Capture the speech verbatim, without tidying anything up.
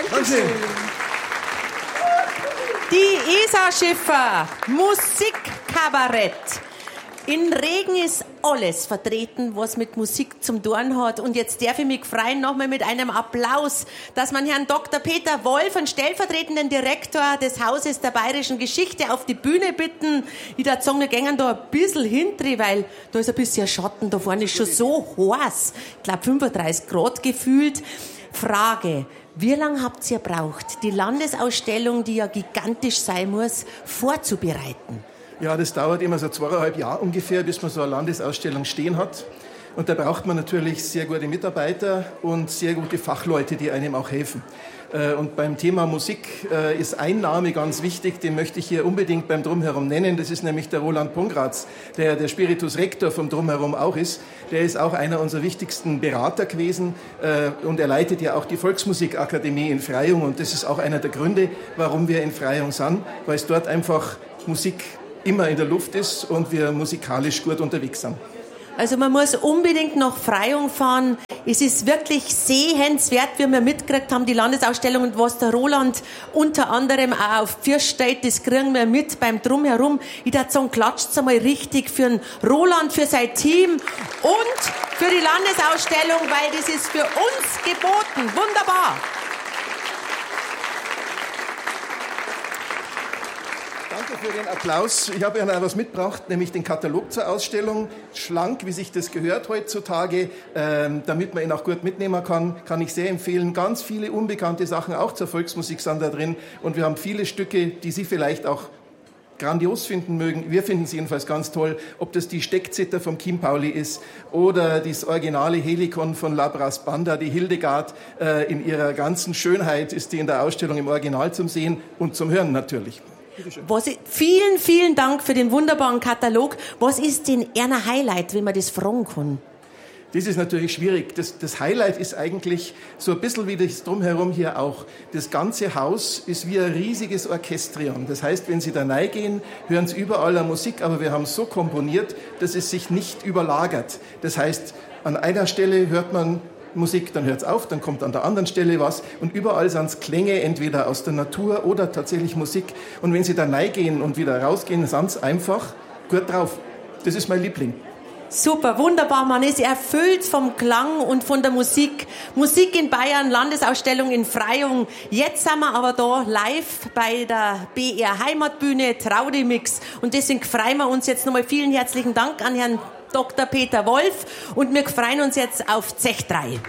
Dankeschön. Die Isa Schiffer, Musikkabarett. In Regen ist alles vertreten, was mit Musik zum tun hat. Und jetzt darf ich mich freuen, nochmal mit einem Applaus, dass man Herrn Doktor Peter Wolf, einen stellvertretenden Direktor des Hauses der Bayerischen Geschichte, auf die Bühne bitten. Ich würde sagen, wir gehen da ein bisschen hinten, weil da ist ein bisschen Schatten, da vorne ist schon so heiß. Ich glaube fünfunddreißig Grad gefühlt. Frage: Wie lange habt ihr gebraucht, die Landesausstellung, die ja gigantisch sein muss, vorzubereiten? Ja, das dauert immer so zweieinhalb Jahre ungefähr, bis man so eine Landesausstellung stehen hat. Und da braucht man natürlich sehr gute Mitarbeiter und sehr gute Fachleute, die einem auch helfen. Und beim Thema Musik ist ein Name ganz wichtig, den möchte ich hier unbedingt beim Drumherum nennen. Das ist nämlich der Roland Pongratz, der der Spiritus Rector vom Drumherum auch ist. Der ist auch einer unserer wichtigsten Berater gewesen und er leitet ja auch die Volksmusikakademie in Freyung. Und das ist auch einer der Gründe, warum wir in Freyung sind, weil es dort einfach Musik immer in der Luft ist und wir musikalisch gut unterwegs sind. Also man muss unbedingt nach Freyung fahren. Es ist wirklich sehenswert, wie wir mitgekriegt haben, die Landesausstellung und was der Roland unter anderem auch auf die Füße stellt, das kriegen wir mit beim Drumherum. Ich würde sagen, klatscht's einmal richtig für den Roland, für sein Team und für die Landesausstellung, weil das ist für uns geboten. Wunderbar. Danke für den Applaus. Ich habe Ihnen auch was mitgebracht, nämlich den Katalog zur Ausstellung. Schlank, wie sich das gehört heutzutage, ähm, damit man ihn auch gut mitnehmen kann, kann ich sehr empfehlen. Ganz viele unbekannte Sachen, auch zur Volksmusik, sind da drin. Und wir haben viele Stücke, die Sie vielleicht auch grandios finden mögen. Wir finden sie jedenfalls ganz toll. Ob das die Steckzither vom Kim Pauli ist oder das originale Helikon von Labras Banda, die Hildegard äh, in ihrer ganzen Schönheit ist die in der Ausstellung im Original zum Sehen und zum Hören natürlich. Was ist, vielen, vielen Dank für den wunderbaren Katalog. Was ist denn Ihr Highlight, wenn man das fragen kann? Das ist natürlich schwierig. Das, das Highlight ist eigentlich so ein bisschen wie das Drumherum hier auch. Das ganze Haus ist wie ein riesiges Orchestrion. Das heißt, wenn Sie da reingehen, hören Sie überall eine Musik, aber wir haben es so komponiert, dass es sich nicht überlagert. Das heißt, an einer Stelle hört man Musik, dann hört es auf, dann kommt an der anderen Stelle was und überall sind es Klänge, entweder aus der Natur oder tatsächlich Musik. Und wenn Sie da reingehen und wieder rausgehen, sind es einfach gut drauf. Das ist mein Liebling. Super, wunderbar. Man ist erfüllt vom Klang und von der Musik. Musik in Bayern, Landesausstellung in Freyung. Jetzt sind wir aber da live bei der B R Heimatbühne Traudemix. Und deswegen freuen wir uns jetzt nochmal. Vielen herzlichen Dank an Herrn Doktor Peter Wolf. Und wir freuen uns jetzt auf Zech drei.